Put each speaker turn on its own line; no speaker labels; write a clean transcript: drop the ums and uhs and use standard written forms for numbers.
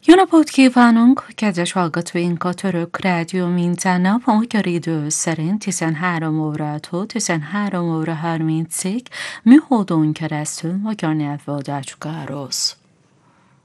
Jó napot kívánunk, kedves hallgatóink! A Török Rádió minden nap a magyar idő szerint 13 órától 13 óra 30-ig műholdon keresztül magyar nyelvű adást sugároz.